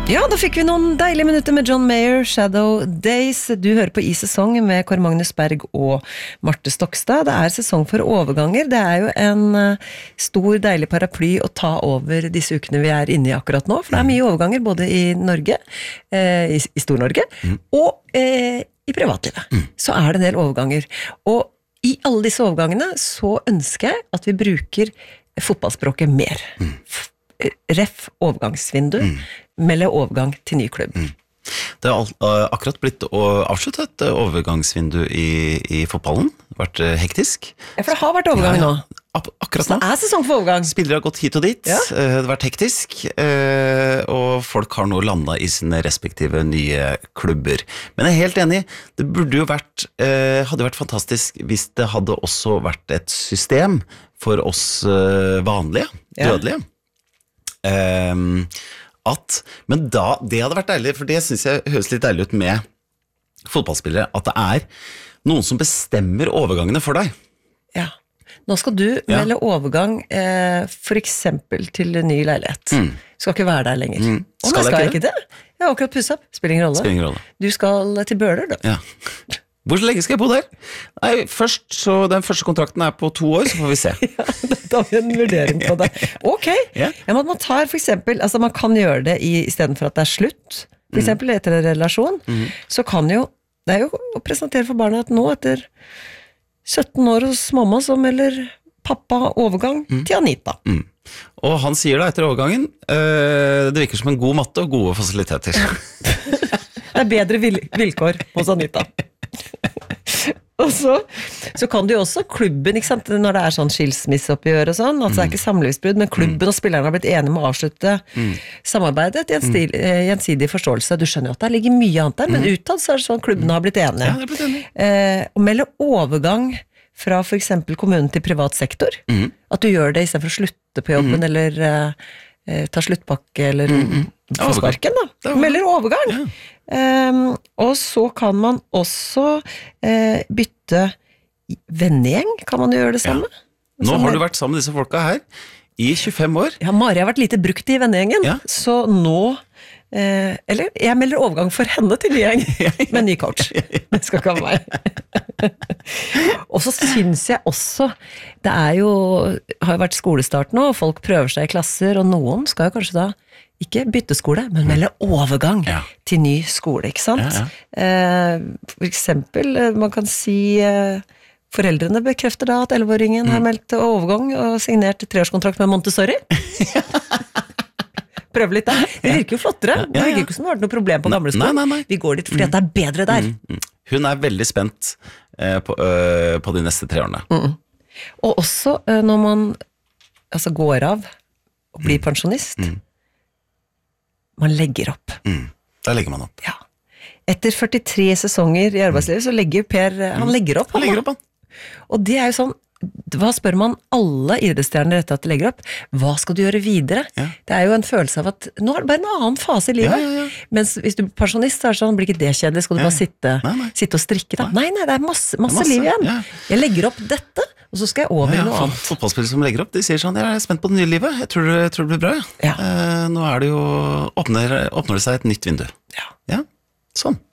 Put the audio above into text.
Ja, da fikk vi noen deilige minutter med John Mayer, Shadow Days. Du hører på I Sesong med Kåre Magnus Berg og Marte Stokstad. Det er sesong for overganger. Det er jo en stor, deilig paraply å ta over disse ukene vi er inne i akkurat nå. For det er mye overganger, både i Norge, i Stor-Norge, og i privatlivet. Så er det en del overganger. Og i alle disse overgangene så ønsker jeg at vi bruker fotballspråket mer. Ref overgangsvindu, melde overgang til ny klubb. Det har akkurat blitt avsluttet overgangsvindu i fotballen. Det har vært hektisk. Ja, for det har vært overgang nå. Akkurat nå. Det er sesong for overgang. Spillere har gått hit og dit. Ja. Det har vært hektisk, og folk har nå landet i sine respektive nye klubber. Men jeg er helt enig, det burde jo hadde vært fantastisk hvis det hadde også vært et system for oss vanlige, dødelige. Men det hadde vært deilig, for det synes jeg høres litt deilig ut med fotballspillere, at det er noen som bestemmer overgangene for deg. Ja, nå skal du melde overgang for eksempel til en ny leilighet. Skal ikke være der lenger. Skal jeg ikke det? Jeg har akkurat pusset opp, spiller ingen rolle. Du skal til Bøler, da. Ja. Hvor lenge skal jeg bo der? Nei, den første kontrakten er på 2 år, så får vi se. Ja, da har vi en vurdering på det. Ok, men man tar for eksempel, altså man kan gjøre det i stedet for at det er slutt, for eksempel etter en relasjon, så kan jo, det er jo å presentere for barna at nå etter 17 år hos mamma så melder pappa overgang til Anita. Og han sier da etter overgangen, det virker som en god matte og gode fasiliteter. Det er bedre vilkår hos Anita. Og så kan du jo også klubben, ikke sant, når det er sånn skilsmisseoppgjør og sånn, altså det er ikke samlivsbrudd, men klubben og spillerne har blitt enige om å avslutte samarbeidet til gjensidig forståelse. Du skjønner jo at det ligger mye annet der, men utad så er det sånn klubben har blitt enige. Ja, det er blitt enige. Å melde overgang fra for eksempel kommunen til privat sektor, at du gjør det i stedet for å slutte på jobben, eller ta sluttpakke, eller få sparken da. Melder overgang. Og så kan man også bytte vennegjeng, kan man gjøre det samme? Nå har du vært sammen med disse folka her i 25 år. Ja, Mari har vært lite brukt i vennegjengen, så nå eller jeg melder overgang for henne til ny gjeng med ny coach. Det skal ikke ha meg. Og så synes jeg også, det har jo vært skolestart nå, og folk prøver seg i klasser, og noen skal jo kanskje da ikke bytte skole, men melde overgang til ny skole, ikke sant? For eksempel, man kan si foreldrene bekrefter da at 11-åringen har meldt overgang og signert 3-årskontrakt med Montessori. Prøv litt da. Det virker jo flottere. Det virker ikke som det har vært noe problem på gamle skolen. Nei. Vi går dit fordi at det er bedre der. Hun er veldig spent på de neste 3 årene. Og også når man går av og blir pensjonist, man legger opp. Da legger man opp. Ja. Etter 43 sesonger i arbeidslivet så legger Per, han legger opp. Og det er jo sånn, hva spør man alle idrettsstjerner etter at de legger opp? Hva skal du gjøre videre? Det er jo en følelse av at nå er det bare en annen fase i livet. Mens hvis du er pensjonist, så er det sånn, blir ikke det kjedelig? Skal du bare sitte og strikke da? Nei, det er masse liv igjen. Jeg legger opp dette, og så skal jeg over i noe annet. Fotballspillere som legger opp, de sier sånn, jeg er spent på det nye livet, jeg tror det blir bra. Nå er det jo, åpner det seg et nytt vindu. Ja, sånn.